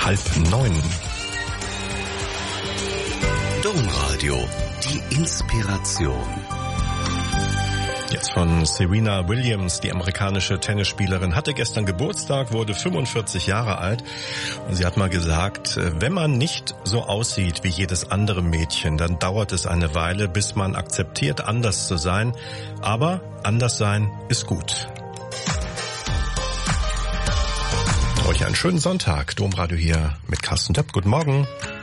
8:30. Domradio, die Inspiration. Jetzt von Serena Williams, die amerikanische Tennisspielerin, hatte gestern Geburtstag, wurde 45 Jahre alt. Und sie hat mal gesagt, wenn man nicht so aussieht wie jedes andere Mädchen, dann dauert es eine Weile, bis man akzeptiert, anders zu sein. Aber anders sein ist gut. Euch einen schönen Sonntag. Domradio hier mit Carsten Töpp. Guten Morgen.